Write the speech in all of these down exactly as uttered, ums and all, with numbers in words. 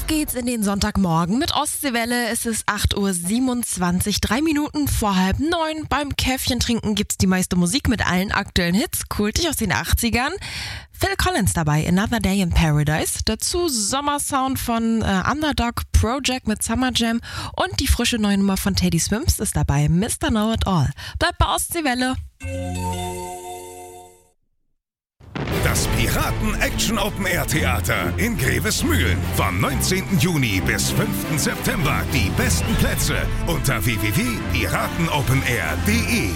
Auf geht's in den Sonntagmorgen mit Ostseewelle. Es ist acht Uhr siebenundzwanzig, drei Minuten vor halb neun. Beim Käffchen trinken gibt's die meiste Musik mit allen aktuellen Hits, kultig aus den achtzigern. Phil Collins dabei, Another Day in Paradise. Dazu Sommersound von äh, Underdog Project mit Summer Jam und die frische neue Nummer von Teddy Swims ist dabei, Mister Know It All. Bleibt bei Ostseewelle. Das Piraten-Action-Open-Air-Theater in Grevesmühlen. Vom neunzehnten Juni bis fünften September. Die besten Plätze unter w w w punkt piratenopenair punkt de.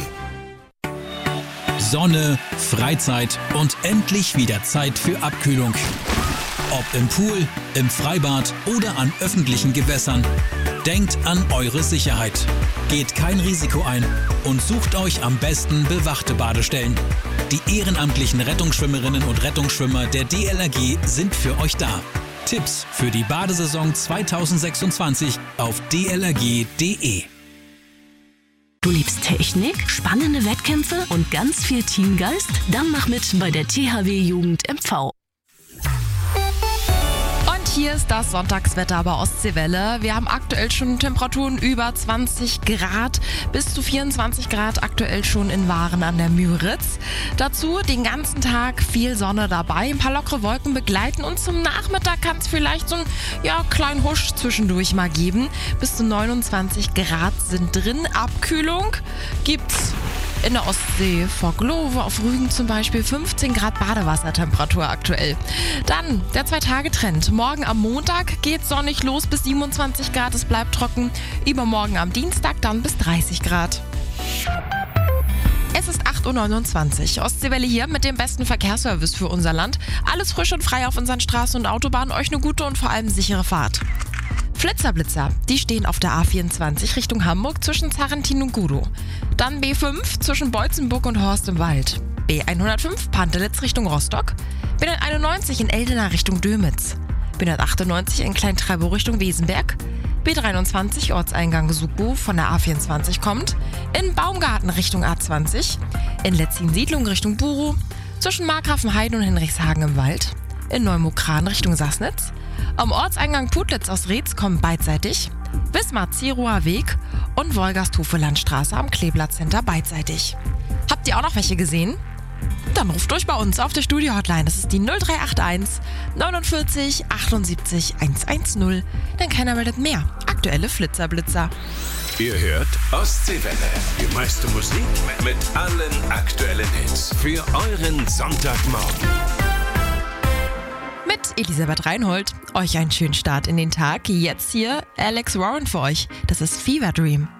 Sonne, Freizeit und endlich wieder Zeit für Abkühlung. Ob im Pool, im Freibad oder an öffentlichen Gewässern. Denkt an eure Sicherheit. Geht kein Risiko ein und sucht euch am besten bewachte Badestellen. Die ehrenamtlichen Rettungsschwimmerinnen und Rettungsschwimmer der D L R G sind für euch da. Tipps für die Badesaison zweitausendsechsundzwanzig auf d l r g punkt de. Du liebst Technik, spannende Wettkämpfe und ganz viel Teamgeist? Dann mach mit bei der T H W Jugend M V. Hier ist das Sonntagswetter bei Ostseewelle. Wir haben aktuell schon Temperaturen über zwanzig Grad, bis zu vierundzwanzig Grad aktuell schon in Waren an der Müritz. Dazu den ganzen Tag viel Sonne dabei, ein paar lockere Wolken begleiten und zum Nachmittag kann es vielleicht so einen ja, kleinen Husch zwischendurch mal geben. Bis zu neunundzwanzig Grad sind drin. Abkühlung gibt's in der Ostsee, vor Glove, auf Rügen zum Beispiel, fünfzehn Grad Badewassertemperatur aktuell. Dann der Zwei-Tage-Trend. Morgen am Montag geht's sonnig los bis siebenundzwanzig Grad, es bleibt trocken. Übermorgen am Dienstag dann bis dreißig Grad. Es ist acht Uhr neunundzwanzig. Ostseewelle hier mit dem besten Verkehrsservice für unser Land. Alles frisch und frei auf unseren Straßen und Autobahnen. Euch eine gute und vor allem sichere Fahrt. Flitzerblitzer, die stehen auf der A vierundzwanzig Richtung Hamburg zwischen Zarrentin und Gudow. Dann B fünf zwischen Beutzenburg und Horst im Wald. B hundertfünf Pantelitz Richtung Rostock. B hunderteinundneunzig in Eldena Richtung Dömitz. B hundertachtundneunzig in Kleintreibow Richtung Wesenberg. B dreiundzwanzig Ortseingang Suko von der A vierundzwanzig kommt. In Baumgarten Richtung A zwanzig. In Letzin-Siedlung Richtung Buro. Zwischen Markgrafenheiden und Henrichshagen im Wald. In Neumokran Richtung Sassnitz. Am Ortseingang Putlitz aus Reetz kommen beidseitig. Wismar-Zerower Weg und Wolgast-Hofe-Landstraße am Kleeblatt-Center beidseitig. Habt ihr auch noch welche gesehen? Dann ruft durch bei uns auf der Studio-Hotline. Das ist die null drei acht eins neunundvierzig achtundsiebzig hundertzehn. Denn keiner meldet mehr. Aktuelle Flitzerblitzer. Ihr hört Ostseewelle. Die meiste Musik mit allen aktuellen Hits. Für euren Sonntagmorgen. Mit Elisabeth Reinhold. Euch einen schönen Start in den Tag. Jetzt hier Alex Warren für euch. Das ist Fever Dream.